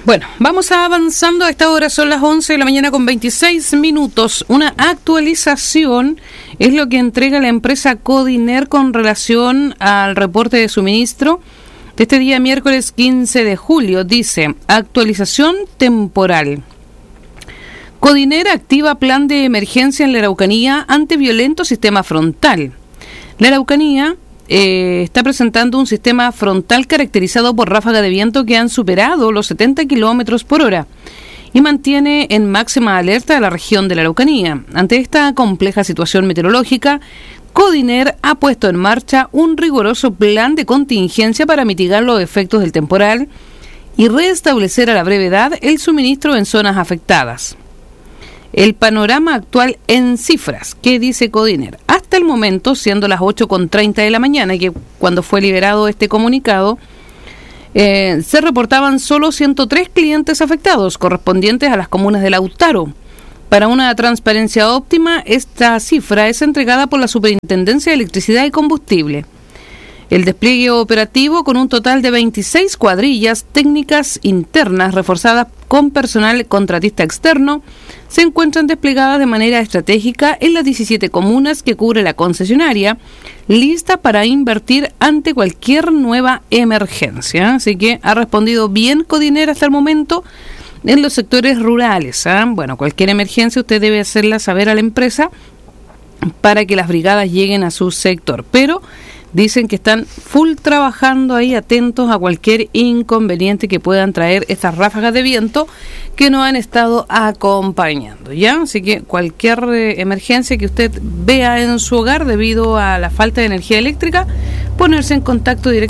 Bueno, vamos avanzando. A esta hora son las 11 de la mañana con 26 minutos. Una actualización es lo que entrega la empresa Codiner con relación al reporte de suministro de este día miércoles 15 de julio. Dice, actualización temporal. Codiner activa plan de emergencia en la Araucanía ante violento sistema frontal. La Araucanía está presentando un sistema frontal caracterizado por ráfagas de viento que han superado los 70 kilómetros por hora y mantiene en máxima alerta a la región de la Araucanía. Ante esta compleja situación meteorológica, Codiner ha puesto en marcha un riguroso plan de contingencia para mitigar los efectos del temporal y restablecer a la brevedad el suministro en zonas afectadas. El panorama actual en cifras, ¿qué dice Codiner? Hasta el momento, siendo las 8:30 de la mañana, que cuando fue liberado este comunicado, se reportaban solo 103 clientes afectados, correspondientes a las comunas de Lautaro. Para una transparencia óptima, esta cifra es entregada por la Superintendencia de Electricidad y Combustible. El despliegue operativo, con un total de 26 cuadrillas técnicas internas reforzadas con personal contratista externo, se encuentran desplegadas de manera estratégica en las 17 comunas que cubre la concesionaria, lista para invertir ante cualquier nueva emergencia. Así que ha respondido bien Codiner hasta el momento en los sectores rurales. Bueno, cualquier emergencia usted debe hacerla saber a la empresa para que las brigadas lleguen a su sector, pero dicen que están full trabajando ahí, atentos a cualquier inconveniente que puedan traer estas ráfagas de viento que nos han estado acompañando, ¿ya? Así que cualquier emergencia que usted vea en su hogar debido a la falta de energía eléctrica, ponerse en contacto directo